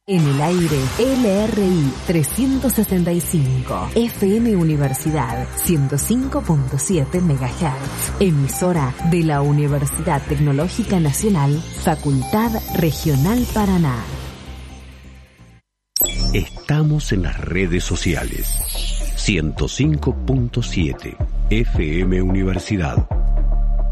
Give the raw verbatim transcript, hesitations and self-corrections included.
En el aire, L R I trescientos sesenta y cinco, F M Universidad ciento cinco punto siete megahertz, emisora de la Universidad Tecnológica Nacional, Facultad Regional Paraná. Estamos en las redes sociales. ciento cinco punto siete, F M Universidad.